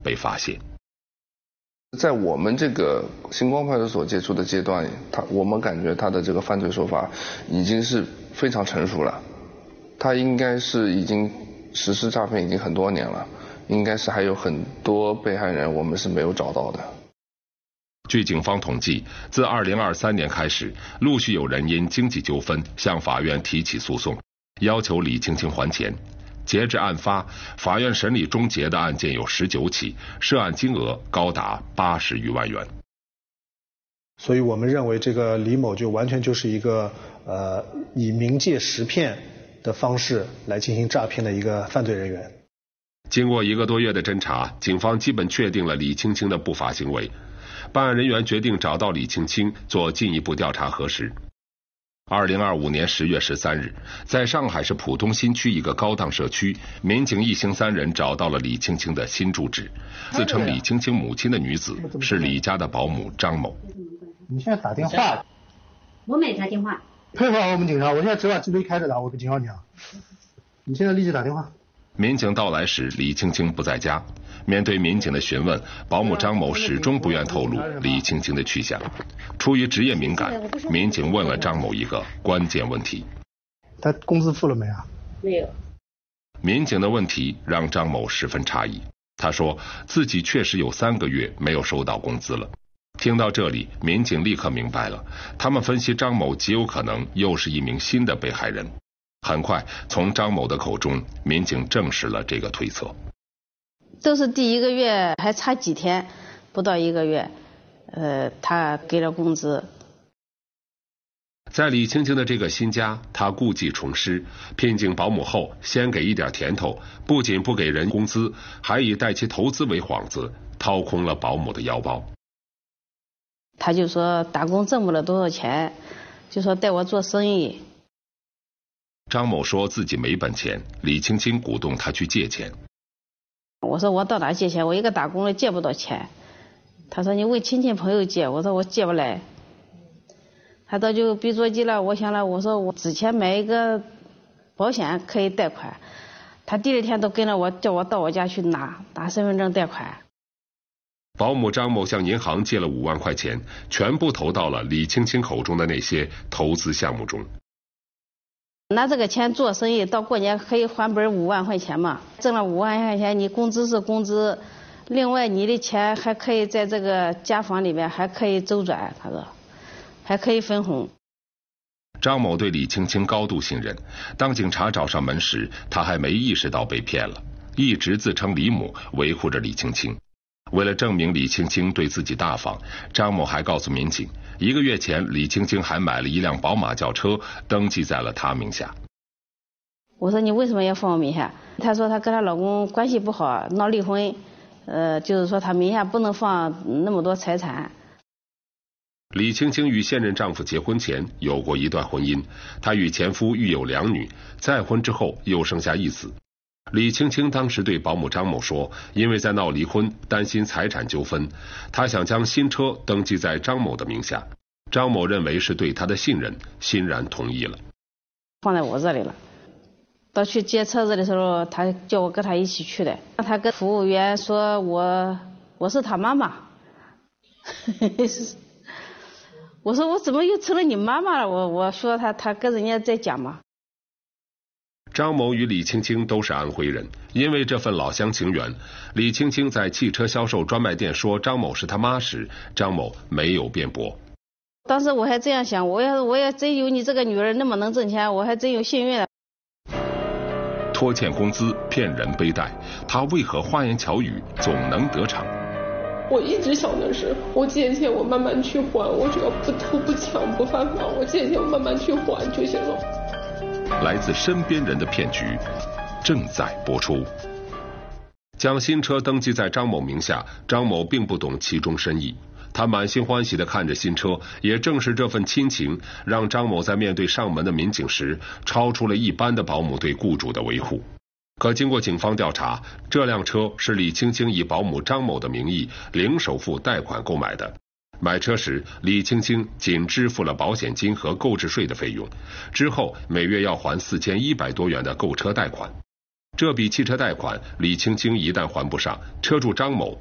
被发现。 在我们这个星光派出所接触的阶段，我们感觉他的这个犯罪手法已经是非常成熟了，他应该是已经实施诈骗已经很多年了，应该是还有很多被害人我们是没有找到的。 据警方统计，自2023年开始，陆续有人因经济纠纷向法院提起诉讼，要求李青青还钱。截至案发，法院审理终结的案件有19起，涉案金额高达80余万元。 所以我们认为这个李某就完全就是一个以冥界识骗的方式来进行诈骗的一个犯罪人员。 经过1个多月的侦查，警方基本确定了李青青的不法行为。办案人员决定找到李青青做进一步调查核实。2025年10月13日，在上海市浦东新区一个高档社区，民警一行3人找到了李青青的新住址。自称李青青母亲的女子是李家的保姆张某。 你现在打电话？ 我没打电话。 配合我们警察，我现在只把机杯开着的，我跟警方讲。你现在立即打电话。 民警到来时，李青青不在家。面对民警的询问，保姆张某始终不愿透露李青青的去向。出于职业敏感，民警问了张某一个关键问题： 他工资付了没啊？ 没有。 民警的问题让张某十分诧异，他说自己确实有3个月没有收到工资了。听到这里，民警立刻明白了，他们分析张某极有可能又是一名新的被害人。很快，从张某的口中，民警证实了这个推测。 都是第1个月还差几天，不到1个月，他给了工资。 在李青青的这个新家，他故技重施，聘请保姆后先给一点甜头，不仅不给人工资，还以带其投资为幌子，掏空了保姆的腰包。 他就说打工挣不了多少钱，就说带我做生意。 张某说自己没本钱，李青青鼓动他去借钱。 我说我到哪借钱？我一个打工的借不到钱。他说你问亲戚朋友借，我说我借不来。他到就别着急了，我想了，我说我之前买一个保险可以贷款，他第2天都跟着我，叫我到我家去拿身份证贷款。 保姆张某向银行借了5万块钱，全部投到了李青青口中的那些投资项目中。 拿这个钱做生意，到过年可以还本5万块钱嘛，挣了5万块钱，你工资是工资，另外你的钱还可以在这个家纺里面还可以周转，他说还可以分红。 张某对李青青高度信任，当警察找上门时，他还没意识到被骗了，一直自称李某，维护着李青青。为了证明李青青对自己大方，张某还告诉民警，1个月前李青青还买了一辆宝马轿车，登记在了他名下。 我说你为什么要放我名下？她说她跟她老公关系不好，闹离婚，就是说她名下不能放那么多财产。 李青青与现任丈夫结婚前有过一段婚姻，她与前夫育有2女，再婚之后又生下1子。李青青当时对保姆张某说，因为在闹离婚，担心财产纠纷，她想将新车登记在张某的名下。张某认为是对她的信任，欣然同意了。 放在我这里了。到去接车子的时候，他叫我跟他一起去的。他跟服务员说我是他妈妈。我说我怎么又成了你妈妈了？我说他跟人家在讲嘛。 张某与李青青都是安徽人，因为这份老乡情缘，李青青在汽车销售专卖店说张某是他妈时，张某没有辩驳。 当时我还这样想，我要真有你这个女儿那么能挣钱，我还真有幸运了。 拖欠工资，骗人背贷，他为何花言巧语总能得逞？ 我一直想的是，我借钱我慢慢去还，我只要不偷不抢不犯法，我借钱我慢慢去还就行了。 来自身边人的骗局正在播出。将新车登记在张某名下，张某并不懂其中深意，他满心欢喜地看着新车，也正是这份亲情，让张某在面对上门的民警时，超出了一般的保姆对雇主的维护。可经过警方调查，这辆车是李青青以保姆张某的名义零首付贷款购买的。买车时，李青青仅支付了保险金和购置税的费用，之后每月要还4100多元的购车贷款。 这笔汽车贷款，李青青一旦还不上，车主张某